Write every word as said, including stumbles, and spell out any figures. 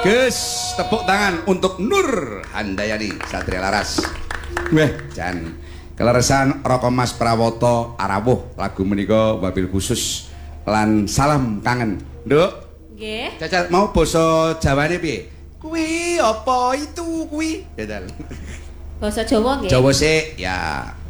Gus, tepuk tangan untuk Nur Handayani Satria Laras. Weh, jan keleresan Roko Mas Prawoto Arawuh lagu menika wabil khusus lan salam kangen. Nduk. Nggih. Cacal mau basa Jawane piye? Kuwi apa itu kuwi? Cacal. Basa Jawa nggih. Jawa sik ya.